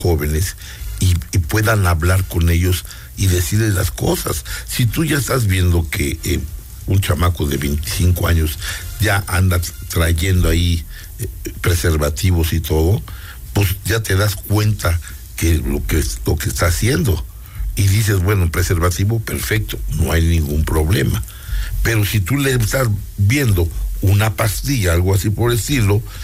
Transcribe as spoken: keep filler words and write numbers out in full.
jóvenes y, y puedan hablar con ellos y decirles las cosas. Si tú ya estás viendo que eh, un chamaco de veinticinco años ya anda trayendo ahí eh, preservativos y todo, pues ya te das cuenta que lo que lo que está haciendo y dices, bueno, preservativo perfecto, no hay ningún problema. Pero si tú le estás viendo una pastilla, algo así por el estilo,